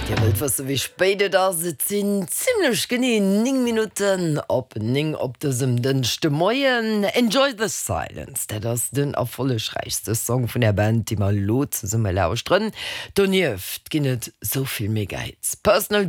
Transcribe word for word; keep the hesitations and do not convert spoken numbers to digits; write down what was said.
Dir wilt was wie spéide da se sinn ziemlichlech genie ning Minuten op ning op desem dënchte Moien. Enjoy the Silence, dat ass den erfollegreichste Song vun der Band, die mal lo ze summe lausren. Donnieft ginnet soviel mé geiz. Personal